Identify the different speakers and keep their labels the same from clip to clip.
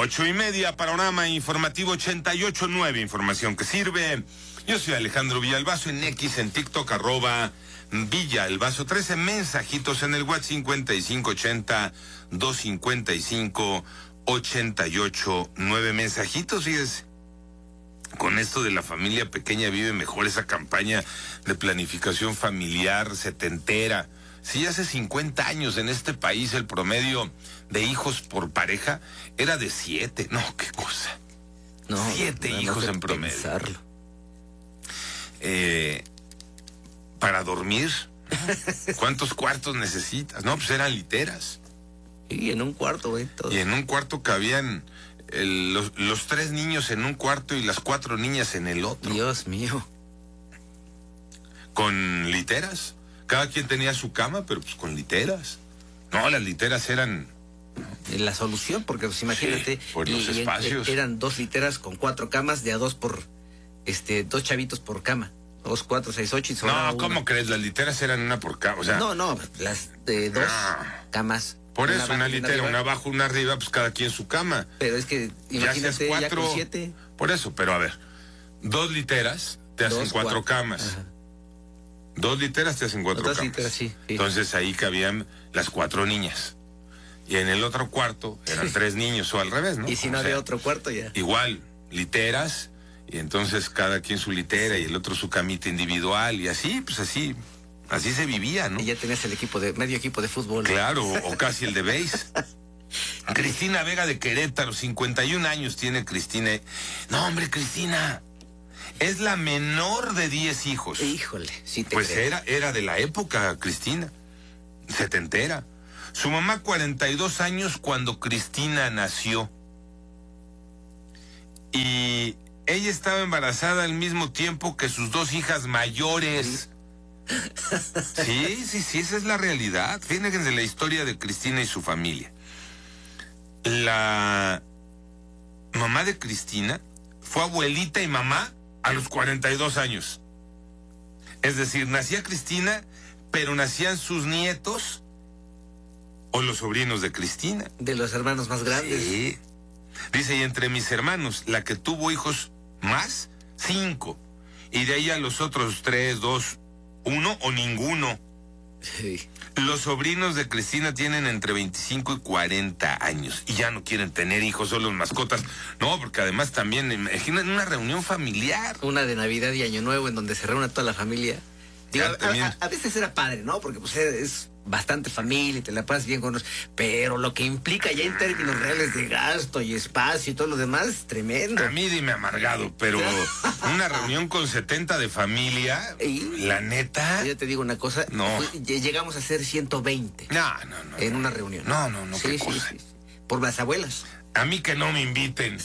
Speaker 1: 8:30, Panorama Informativo 88.9, información que sirve. Yo soy Alejandro Villalbazo, en X, en TikTok, @Villalbazo 13, mensajitos en el WhatsApp 5580-255-88.9, mensajitos, fíjese. Con esto de la familia pequeña vive mejor, esa campaña de planificación familiar setentera. Si hace 50 años en este país el promedio de hijos por pareja era de 7. No, qué cosa.
Speaker 2: No,
Speaker 1: 7 hijos en promedio.
Speaker 2: Pensarlo.
Speaker 1: Para dormir, ¿cuántos cuartos necesitas? No, pues eran literas.
Speaker 2: Y en un cuarto, güey, todo.
Speaker 1: Y en un cuarto cabían los 3 niños en un cuarto y las 4 niñas en el otro.
Speaker 2: Dios mío.
Speaker 1: Con literas. Cada quien tenía su cama, pero pues con literas. No, las literas eran...
Speaker 2: La solución, porque pues imagínate,
Speaker 1: sí, por los espacios.
Speaker 2: Eran 2 literas con 4 camas, de a 2 por, 2 chavitos por cama. 2, 4, 6, 8 y sobraba
Speaker 1: No, ¿cómo
Speaker 2: una.
Speaker 1: crees? Las literas eran una por cama, o sea...
Speaker 2: No, las de 2 camas.
Speaker 1: Por eso, una litera,
Speaker 2: arriba.
Speaker 1: una abajo, una arriba, pues cada quien su cama.
Speaker 2: Pero es que, imagínate, ya con 7.
Speaker 1: Por eso, pero a ver, 2 literas te hacen 4 camas.
Speaker 2: Ajá.
Speaker 1: 2 literas te hacen 4 camas.
Speaker 2: Literas, sí.
Speaker 1: Entonces ahí cabían las 4 niñas. Y en el otro cuarto eran 3 niños, o al revés, ¿no?
Speaker 2: Y si no había otro cuarto ya.
Speaker 1: Igual, literas, y entonces cada quien su litera y el otro su camita individual, y así, pues así se vivía, ¿no?
Speaker 2: Y ya tenías medio equipo de fútbol.
Speaker 1: Claro, o casi el de béis. Cristina Vega de Querétaro, 51 años tiene Cristina. No, hombre, Cristina es la menor de 10 hijos.
Speaker 2: Híjole, sí te
Speaker 1: Pues
Speaker 2: creo.
Speaker 1: era de la época, Cristina, setentera. Su mamá 42 años cuando Cristina nació. Y ella estaba embarazada al mismo tiempo que sus 2 hijas mayores. Sí, esa es la realidad. Fíjense la historia de Cristina y su familia. La mamá de Cristina fue abuelita y mamá a los 42 años. Es decir, nacía Cristina, pero nacían sus nietos o los sobrinos de Cristina.
Speaker 2: De los hermanos más grandes.
Speaker 1: Sí. Dice, y entre mis hermanos, la que tuvo hijos más, 5. Y de ahí a los otros 3, 2, 1 o ninguno.
Speaker 2: Sí.
Speaker 1: Los sobrinos de Cristina tienen entre 25 y 40 años y ya no quieren tener hijos, solo mascotas. No, porque además también, imaginen una reunión familiar.
Speaker 2: Una de Navidad y Año Nuevo en donde se reúne toda la familia. Digo, a veces era padre, ¿no? Porque pues es bastante familia y te la pasas bien con los... Pero lo que implica ya en términos reales de gasto y espacio y todo lo demás es tremendo.
Speaker 1: A mí dime amargado, pero una reunión con 70 de familia, la neta...
Speaker 2: Yo te digo una cosa,
Speaker 1: no.
Speaker 2: Llegamos a ser 120.
Speaker 1: No.
Speaker 2: En una reunión.
Speaker 1: No,
Speaker 2: sí,
Speaker 1: qué cosa.
Speaker 2: Sí. Por las abuelas.
Speaker 1: A mí que no me inviten.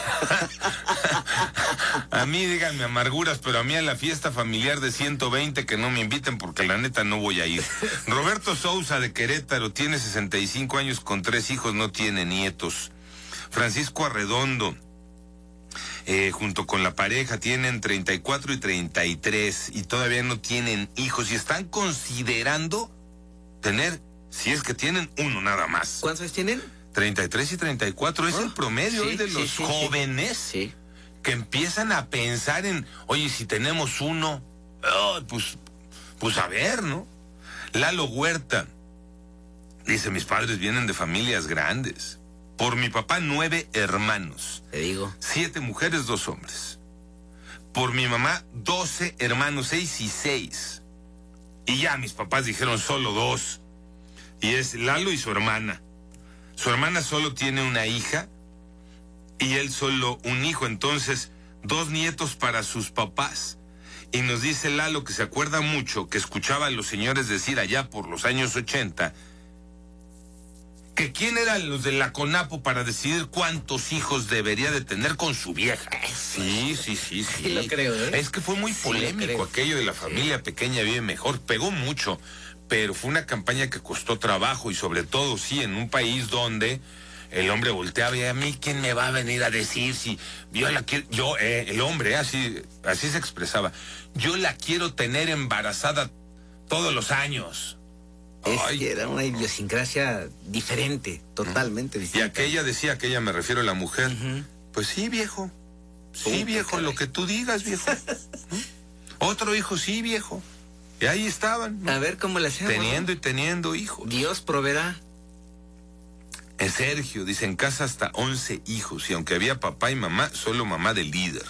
Speaker 1: A mí díganme amarguras, pero a mí a la fiesta familiar de 120 que no me inviten porque la neta no voy a ir. Roberto Sousa de Querétaro tiene 65 años con 3 hijos, no tiene nietos. Francisco Arredondo, junto con la pareja, tienen 34 y 33 y todavía no tienen hijos y están considerando tener, si es que tienen, uno nada más.
Speaker 2: ¿Cuántos años tienen?
Speaker 1: 33 y 34 es el promedio hoy de los jóvenes que empiezan a pensar en, oye, si tenemos uno, pues a ver, ¿no? Lalo Huerta dice, mis padres vienen de familias grandes. Por mi papá 9 hermanos.
Speaker 2: Te digo.
Speaker 1: 7 mujeres, 2 hombres. Por mi mamá 12 hermanos, 6 y 6. Y ya mis papás dijeron solo 2. Y es Lalo y su hermana. Su hermana solo tiene una hija y él solo un hijo, entonces 2 nietos para sus papás. Y nos dice Lalo que se acuerda mucho que escuchaba a los señores decir allá por los años 80 que quién eran los de la CONAPO para decidir cuántos hijos debería de tener con su vieja. Sí.
Speaker 2: Sí lo creo, ¿eh?
Speaker 1: Es que fue muy polémico aquello de la familia pequeña vive mejor, pegó mucho. Pero fue una campaña que costó trabajo y sobre todo, en un país donde el hombre volteaba y a mí, ¿quién me va a venir a decir si yo la quiero? El hombre, así se expresaba, yo la quiero tener embarazada todos los años.
Speaker 2: Es que era una idiosincrasia diferente, totalmente distinta.
Speaker 1: Y aquella decía, aquella me refiero a la mujer, pues sí, viejo. Sí, viejo, lo que tú digas, viejo. Otro hijo, sí, viejo. Y ahí estaban.
Speaker 2: A ver cómo le hacemos.
Speaker 1: Teniendo y teniendo hijos.
Speaker 2: Dios proveerá.
Speaker 1: Sergio dice, en casa hasta 11 hijos, y aunque había papá y mamá, solo mamá del líder.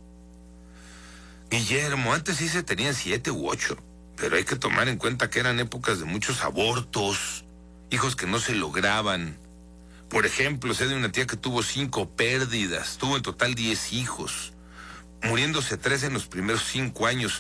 Speaker 1: Guillermo, antes sí se tenían 7 u 8, pero hay que tomar en cuenta que eran épocas de muchos abortos, hijos que no se lograban. Por ejemplo, sé de una tía que tuvo 5 pérdidas, tuvo en total 10 hijos, muriéndose 3 en los primeros 5 años.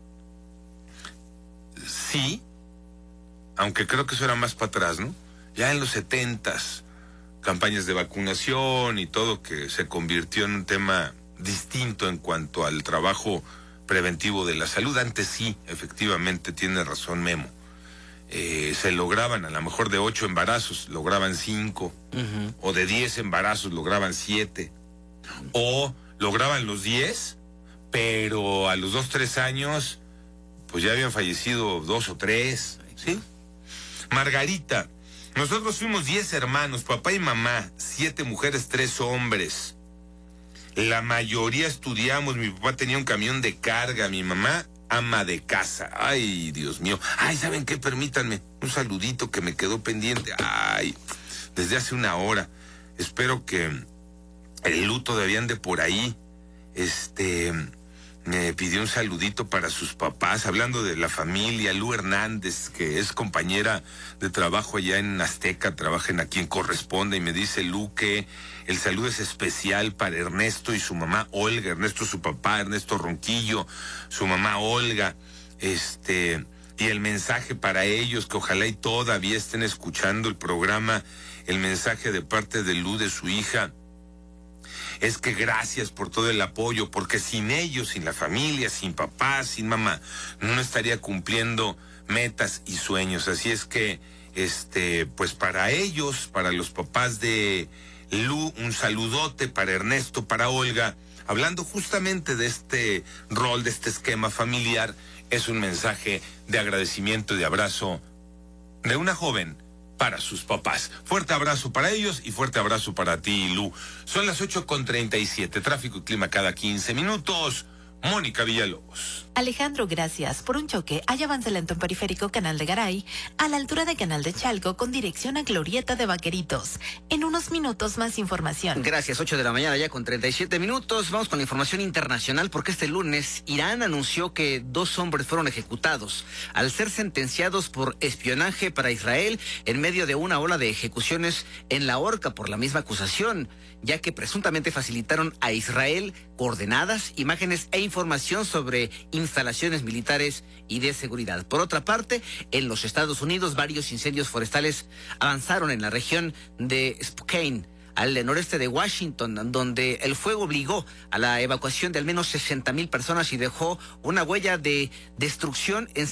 Speaker 1: Sí, aunque creo que eso era más para atrás, ¿no? Ya en los 70s, campañas de vacunación y todo, que se convirtió en un tema distinto en cuanto al trabajo preventivo de la salud. Antes sí, efectivamente, tiene razón Memo. Se lograban, a lo mejor de 8 embarazos, lograban 5, o de 10 embarazos, lograban 7, o lograban los 10, pero a los 2, 3 años, pues ya habían fallecido 2 o 3, ¿sí? Margarita, nosotros fuimos 10 hermanos, papá y mamá, 7 mujeres, 3 hombres. La mayoría estudiamos, mi papá tenía un camión de carga, mi mamá ama de casa. Ay, Dios mío. Ay, ¿saben qué? Permítanme un saludito que me quedó pendiente. Ay, desde hace una hora. Espero que el luto de ande por ahí. Me pidió un saludito para sus papás, hablando de la familia. Lu Hernández, que es compañera de trabajo allá en Azteca, trabaja en A Quien Corresponde, y me dice Lu que el saludo es especial para Ernesto y su mamá Olga. Ernesto su papá, Ernesto Ronquillo, su mamá Olga, y el mensaje para ellos, que ojalá y todavía estén escuchando el programa, el mensaje de parte de Lu, de su hija, es que gracias por todo el apoyo, porque sin ellos, sin la familia, sin papá, sin mamá, no estaría cumpliendo metas y sueños. Así es que, pues para ellos, para los papás de Lu, un saludote, para Ernesto, para Olga, hablando justamente de este rol, de este esquema familiar, es un mensaje de agradecimiento y de abrazo de una joven para sus papás. Fuerte abrazo para ellos y fuerte abrazo para ti, Lu. Son las 8:37, tráfico y clima cada 15 minutos. Mónica Villalobos.
Speaker 3: Alejandro, gracias. Por un choque, hay avance lento en Periférico Canal de Garay, a la altura de Canal de Chalco, con dirección a Glorieta de Vaqueritos. En unos minutos más información.
Speaker 2: Gracias, 8 de la mañana ya con 37 minutos. Vamos con la información internacional, porque este lunes Irán anunció que 2 hombres fueron ejecutados al ser sentenciados por espionaje para Israel en medio de una ola de ejecuciones en la horca por la misma acusación, ya que presuntamente facilitaron a Israel coordenadas, imágenes e información sobre instalaciones militares y de seguridad. Por otra parte, en los Estados Unidos, varios incendios forestales avanzaron en la región de Spokane, al noreste de Washington, donde el fuego obligó a la evacuación de al menos 60,000 personas y dejó una huella de destrucción en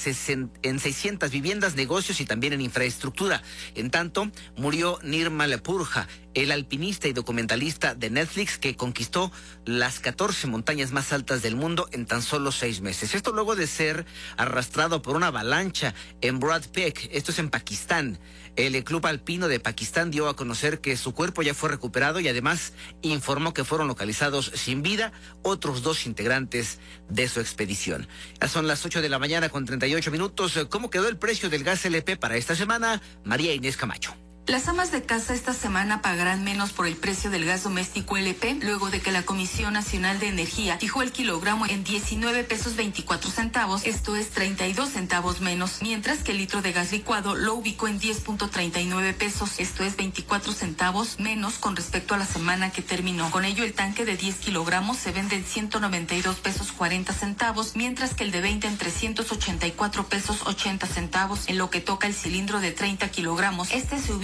Speaker 2: 600 viviendas, negocios y también en infraestructura. En tanto, murió Nirmal Purja, el alpinista y documentalista de Netflix que conquistó las 14 montañas más altas del mundo en tan solo 6 meses. Esto luego de ser arrastrado por una avalancha en Broad Peak, esto es en Pakistán. El Club Alpino de Pakistán dio a conocer que su cuerpo ya fue recuperado y además informó que fueron localizados sin vida otros 2 integrantes de su expedición. Ya son las 8 de la mañana con 38 minutos. ¿Cómo quedó el precio del gas LP para esta semana? María Inés Camacho.
Speaker 4: Las amas de casa esta semana pagarán menos por el precio del gas doméstico LP, luego de que la Comisión Nacional de Energía fijó el kilogramo en 19 pesos 24 centavos, esto es 32 centavos menos, mientras que el litro de gas licuado lo ubicó en 10.39 pesos, esto es 24 centavos menos con respecto a la semana que terminó. Con ello, el tanque de 10 kilogramos se vende en 192 pesos 40 centavos, mientras que el de 20 en 384 pesos 80 centavos. En lo que toca el cilindro de 30 kilogramos, este se ubica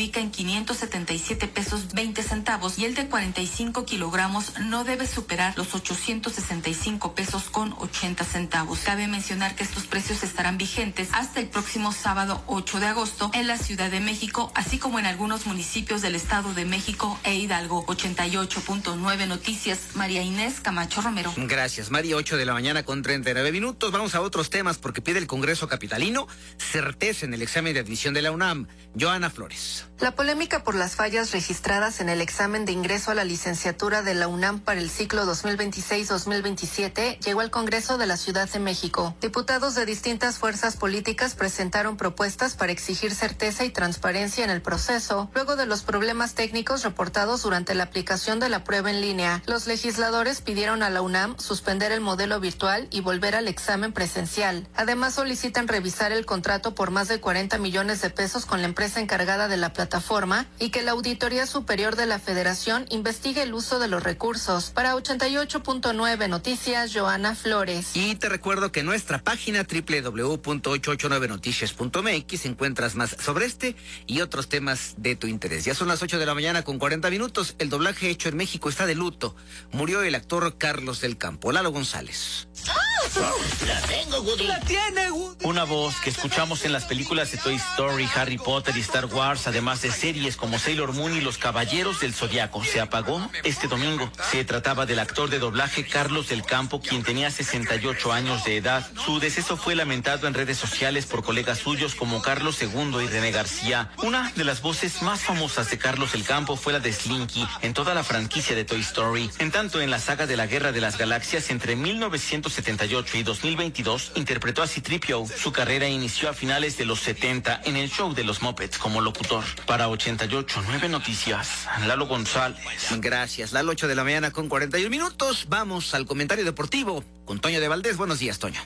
Speaker 4: ubica en 577 pesos 20 centavos y el de 45 kilogramos no debe superar los 865 pesos con 80 centavos. Cabe mencionar que estos precios estarán vigentes hasta el próximo sábado 8 de agosto en la Ciudad de México, así como en algunos municipios del Estado de México e Hidalgo. 88.9 Noticias, María Inés Camacho Romero.
Speaker 2: Gracias, María. 8 de la mañana con 39 minutos. Vamos a otros temas porque pide el Congreso capitalino certeza en el examen de admisión de la UNAM. Joana Flores.
Speaker 5: La polémica por las fallas registradas en el examen de ingreso a la licenciatura de la UNAM para el ciclo 2026-2027 llegó al Congreso de la Ciudad de México. Diputados de distintas fuerzas políticas presentaron propuestas para exigir certeza y transparencia en el proceso, luego de los problemas técnicos reportados durante la aplicación de la prueba en línea. Los legisladores pidieron a la UNAM suspender el modelo virtual y volver al examen presencial. Además, solicitan revisar el contrato por más de 40 millones de pesos con la empresa encargada de la plataforma y que la Auditoría Superior de la Federación investigue el uso de los recursos. Para 88.9 Noticias, Joana Flores.
Speaker 2: Y te recuerdo que en nuestra página www.889noticias.mx encuentras más sobre este y otros temas de tu interés. Ya son las 8 de la mañana con 40 minutos. El doblaje hecho en México está de luto. Murió el actor Carlos del Campo. Lalo González.
Speaker 6: La tengo, Woody.
Speaker 2: La tiene, Woody.
Speaker 7: Una voz que escuchamos en las películas de Toy Story, Harry Potter y Star Wars, además de series como Sailor Moon y Los Caballeros del Zodiaco, se apagó este domingo. Se trataba del actor de doblaje Carlos del Campo, quien tenía 68 años de edad. Su deceso fue lamentado en redes sociales por colegas suyos como Carlos II y René García. Una de las voces más famosas de Carlos del Campo fue la de Slinky en toda la franquicia de Toy Story. En tanto, en la saga de la Guerra de las Galaxias entre 1978 y 2022 interpretó a C-3PO. Su carrera inició a finales de los 70 en el show de los Muppets como locutor. Para 88.9 Noticias, Lalo González.
Speaker 2: Gracias, Lalo. 8 de la mañana con 41 minutos. Vamos al comentario deportivo con Toño de Valdés. Buenos días, Toño.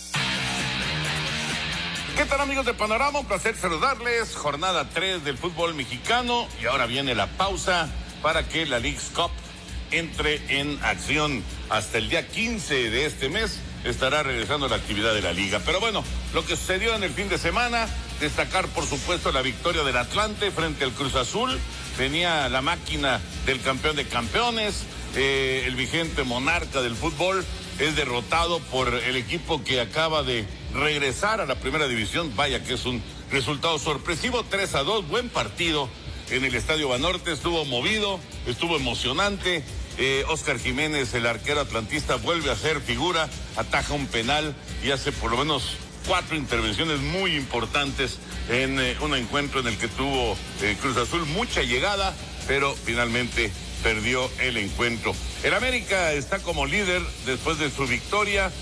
Speaker 1: ¿Qué tal, amigos de Panorama? Un placer saludarles. Jornada 3 del fútbol mexicano y ahora viene la pausa para que la Leagues Cup entre en acción. Hasta el día 15 de este mes estará regresando la actividad de la liga. Pero bueno, lo que sucedió en el fin de semana, destacar por supuesto la victoria del Atlante frente al Cruz Azul. Venía la máquina del campeón de campeones, el vigente monarca del fútbol, es derrotado por el equipo que acaba de regresar a la primera división. Vaya que es un resultado sorpresivo, 3-2, buen partido en el Estadio Banorte, estuvo movido, estuvo emocionante. Óscar Jiménez, el arquero atlantista, vuelve a ser figura, ataja un penal y hace por lo menos 4 intervenciones muy importantes en un encuentro en el que tuvo Cruz Azul mucha llegada, pero finalmente perdió el encuentro. El América está como líder después de su victoria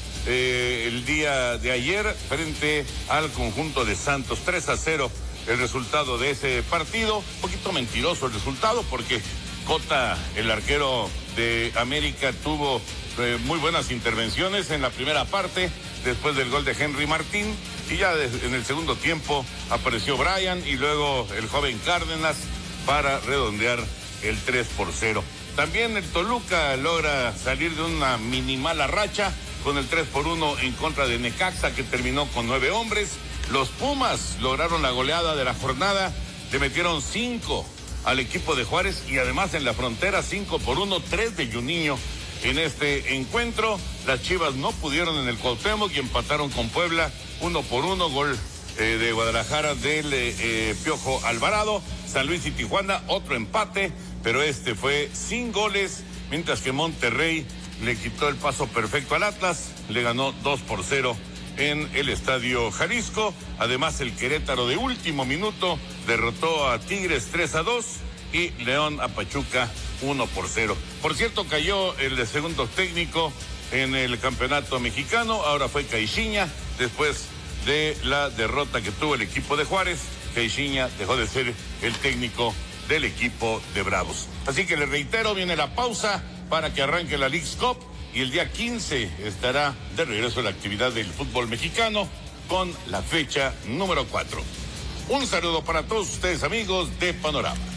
Speaker 1: el día de ayer frente al conjunto de Santos. 3-0 el resultado de ese partido. Un poquito mentiroso el resultado porque Cota, el arquero de América, tuvo muy buenas intervenciones en la primera parte, después del gol de Henry Martín, y ya en el segundo tiempo apareció Brian y luego el joven Cárdenas para redondear el 3-0. También el Toluca logra salir de una minimala racha con el 3-1 en contra de Necaxa, que terminó con 9 hombres. Los Pumas lograron la goleada de la jornada, le metieron 5 al equipo de Juárez y además en la frontera 5-1, 3 de Juninho en este encuentro. Las Chivas no pudieron en el Cuauhtémoc y empataron con Puebla 1-1, gol de Guadalajara del Piojo Alvarado. San Luis y Tijuana, otro empate, pero este fue sin goles, mientras que Monterrey le quitó el paso perfecto al Atlas, le ganó 2-0 en el Estadio Jalisco. Además, el Querétaro de último minuto derrotó a Tigres 3-2 y León a Pachuca 1-0. Por cierto, cayó el segundo técnico en el campeonato mexicano, ahora fue Caixinha, después de la derrota que tuvo el equipo de Juárez. Caixinha dejó de ser el técnico del equipo de Bravos. Así que les reitero, viene la pausa para que arranque la Leagues Cup y el día 15 estará de regreso la actividad del fútbol mexicano con la fecha número 4. Un saludo para todos ustedes, amigos de Panorama.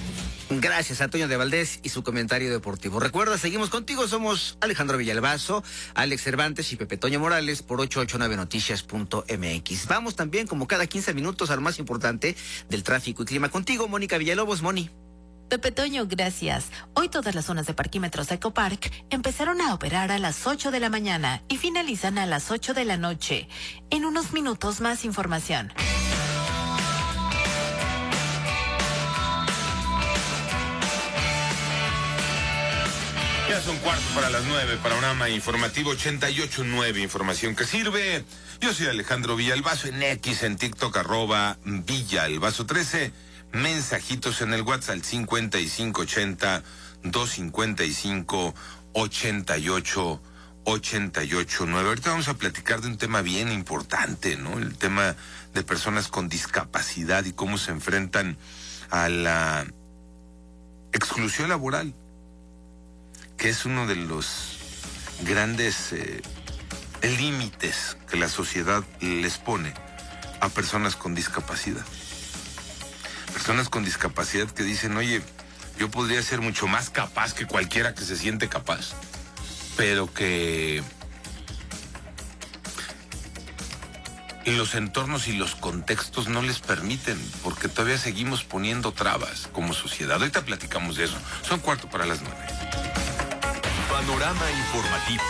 Speaker 2: Gracias a Toño de Valdés y su comentario deportivo. Recuerda, seguimos contigo, somos Alejandro Villalbazo, Alex Cervantes y Pepe Toño Morales por 889noticias.mx. Vamos también, como cada 15 minutos, a lo más importante del tráfico y clima. Contigo, Mónica Villalobos. Moni.
Speaker 3: Pepe Toño, gracias. Hoy todas las zonas de parquímetros Ecopark empezaron a operar a las 8 de la mañana y finalizan a las 8 de la noche. En unos minutos más información.
Speaker 1: Ya son 8:45, panorama informativo 88.9, información que sirve. Yo soy Alejandro Villalbazo, en X, en TikTok, @Villalbazo13. Mensajitos en el WhatsApp al 5580-255-8889. Ahorita vamos a platicar de un tema bien importante, ¿no? El tema de personas con discapacidad y cómo se enfrentan a la exclusión laboral, que es uno de los grandes límites que la sociedad les pone a personas con discapacidad. Personas con discapacidad que dicen, oye, yo podría ser mucho más capaz que cualquiera que se siente capaz, pero que los entornos y los contextos no les permiten, porque todavía seguimos poniendo trabas como sociedad. Ahorita platicamos de eso. Son 8:45.
Speaker 8: Panorama informativo.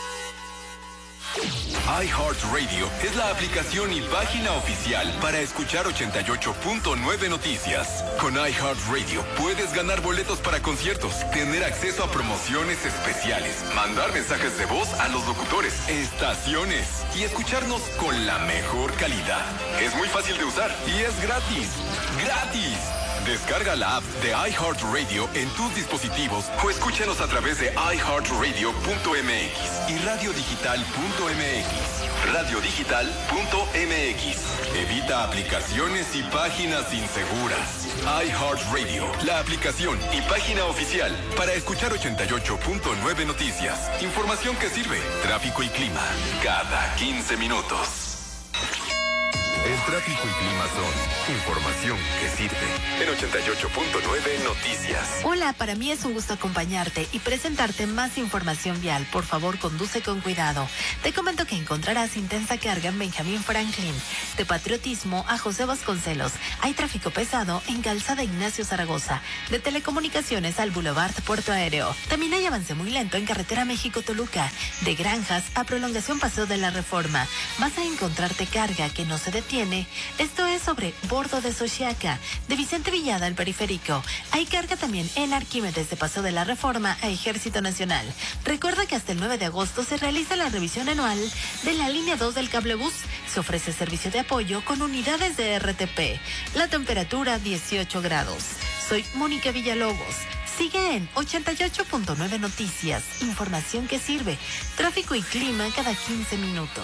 Speaker 8: iHeartRadio es la aplicación y página oficial para escuchar 88.9 Noticias. Con iHeartRadio puedes ganar boletos para conciertos, tener acceso a promociones especiales, mandar mensajes de voz a los locutores, estaciones y escucharnos con la mejor calidad. Es muy fácil de usar y es gratis. ¡Gratis! Descarga la app de iHeartRadio en tus dispositivos o escúchanos a través de iHeartRadio.mx y radiodigital.mx. Radiodigital.mx. Evita aplicaciones y páginas inseguras. iHeartRadio, la aplicación y página oficial para escuchar 88.9 Noticias. Información que sirve. Tráfico y clima cada 15 minutos. El tráfico y clima son información que sirve en 88.9 Noticias.
Speaker 3: Hola, para mí es un gusto acompañarte y presentarte más información vial. Por favor, conduce con cuidado. Te comento que encontrarás intensa carga en Benjamín Franklin. De Patriotismo a José Vasconcelos. Hay tráfico pesado en Calzada Ignacio Zaragoza. De Telecomunicaciones al Boulevard Puerto Aéreo. También hay avance muy lento en Carretera México-Toluca. De Granjas a Prolongación Paseo de la Reforma. Vas a encontrarte carga que no se detiene. Esto es sobre Bordo de Xochiaca, de Vicente Villada al Periférico. Hay carga también en Arquímedes de Paseo de la Reforma a Ejército Nacional. Recuerda que hasta el 9 de agosto se realiza la revisión anual de la línea 2 del cablebús. Se ofrece servicio de apoyo con unidades de RTP. La temperatura 18 grados. Soy Mónica Villalobos. Sigue en 88.9 Noticias. Información que sirve. Tráfico y clima cada 15 minutos.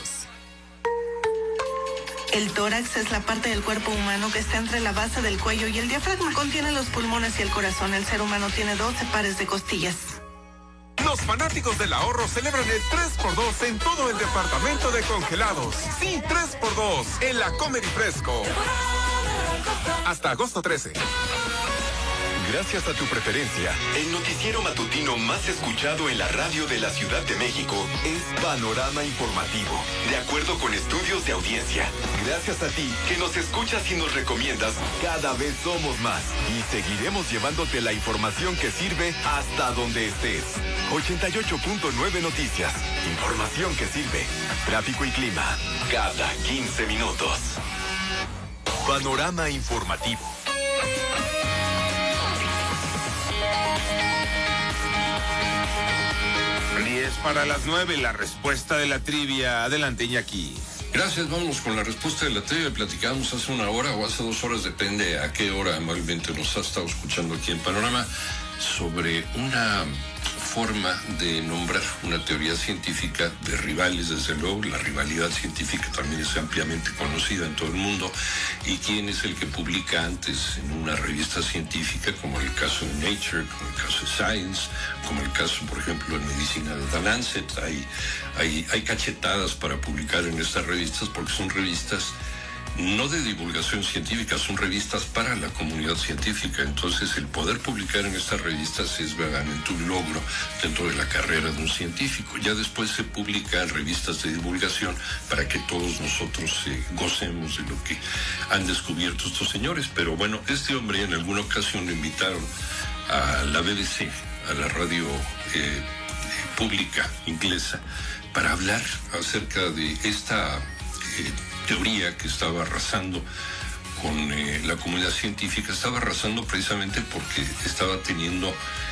Speaker 9: El tórax es la parte del cuerpo humano que está entre la base del cuello y el diafragma. Contiene los pulmones y el corazón. El ser humano tiene 12 pares de costillas.
Speaker 10: Los fanáticos del ahorro celebran el 3x2 en todo el departamento de congelados. Sí, 3x2 en la Comer y Fresco. Hasta agosto 13.
Speaker 8: Gracias a tu preferencia, el noticiero matutino más escuchado en la radio de la Ciudad de México es Panorama Informativo, de acuerdo con estudios de audiencia. Gracias a ti, que nos escuchas y nos recomiendas, cada vez somos más y seguiremos llevándote la información que sirve hasta donde estés. 88.9 Noticias, información que sirve. Tráfico y clima, cada 15 minutos. Panorama Informativo.
Speaker 1: 8:50, la respuesta de la trivia. Adelante, Iñaki.
Speaker 11: Gracias, vamos con la respuesta de la trivia. Platicamos hace una hora o hace 2 horas, depende a qué hora amablemente nos ha estado escuchando aquí en Panorama, sobre una forma de nombrar una teoría científica de rivales. Desde luego, la rivalidad científica también es ampliamente conocida en todo el mundo. ¿Y quién es el que publica antes en una revista científica, como el caso de Nature, como el caso de Science, como el caso, por ejemplo, en medicina de The Lancet? Hay cachetadas para publicar en estas revistas porque son revistas no de divulgación científica, son revistas para la comunidad científica. Entonces, el poder publicar en estas revistas es verdaderamente un logro dentro de la carrera de un científico. Ya después se publican revistas de divulgación para que todos nosotros gocemos de lo que han descubierto estos señores. Pero bueno, este hombre en alguna ocasión lo invitaron a la BBC, a la radio pública inglesa, para hablar acerca de esta teoría que estaba arrasando con la comunidad científica. Estaba arrasando precisamente porque estaba teniendo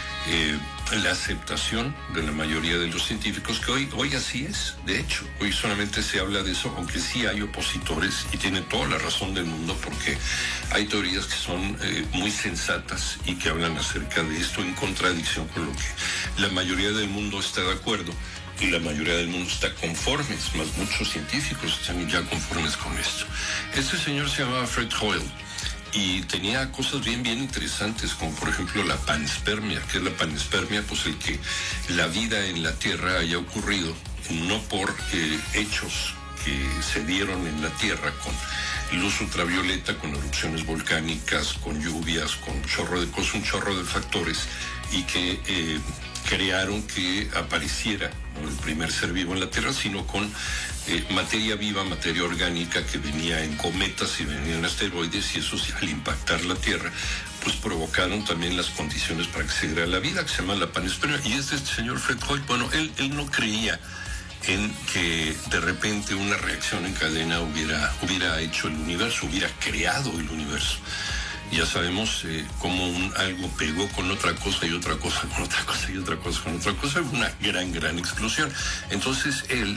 Speaker 11: la aceptación de la mayoría de los científicos, que hoy así es. De hecho, hoy solamente se habla de eso, aunque sí hay opositores, y tiene toda la razón del mundo, porque hay teorías que son muy sensatas y que hablan acerca de esto en contradicción con lo que la mayoría del mundo está de acuerdo. Y la mayoría del mundo está conformes, más muchos científicos están ya conformes con esto. Este señor se llamaba Fred Hoyle y tenía cosas bien interesantes, como por ejemplo la panspermia. ¿Qué es la panspermia? Pues el que la vida en la Tierra haya ocurrido no por hechos que se dieron en la Tierra con luz ultravioleta, con erupciones volcánicas, con lluvias, con un chorro de cosas, un chorro de factores, y que crearon que apareciera el primer ser vivo en la Tierra, sino con materia viva, materia orgánica que venía en cometas y venía en asteroides, y eso al impactar la Tierra, pues provocaron también las condiciones para que se diera la vida, que se llama la panspermia. Y este señor Fred Hoyle, bueno, él no creía en que de repente una reacción en cadena hubiera hecho el universo, hubiera creado el universo. Ya sabemos cómo algo pegó con otra cosa y otra cosa con otra cosa y otra cosa con otra cosa, una gran explosión. Entonces él,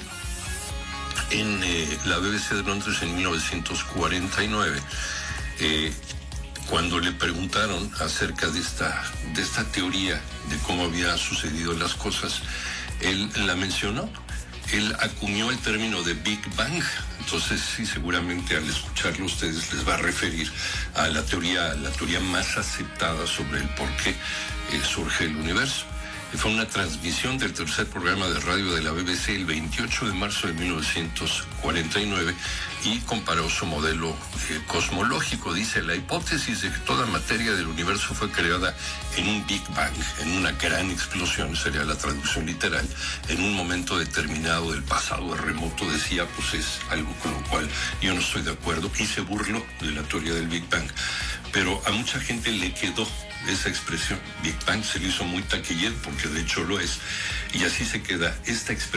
Speaker 11: en la BBC de Londres en 1949, cuando le preguntaron acerca de esta teoría de cómo había sucedido las cosas, él la mencionó. Él acuñó el término de Big Bang. Entonces, sí, seguramente al escucharlo ustedes les va a referir a la teoría más aceptada sobre el por qué surge el universo. Fue una transmisión del tercer programa de radio de la BBC el 28 de marzo de 1949 y comparó su modelo cosmológico. Dice: la hipótesis de que toda materia del universo fue creada en un Big Bang, en una gran explosión, sería la traducción literal, en un momento determinado del pasado remoto, decía, pues es algo con lo cual yo no estoy de acuerdo, y se burló de la teoría del Big Bang. Pero a mucha gente le quedó esa expresión. Big Bang se le hizo muy taquillero, porque de hecho lo es, y así se queda esta expresión.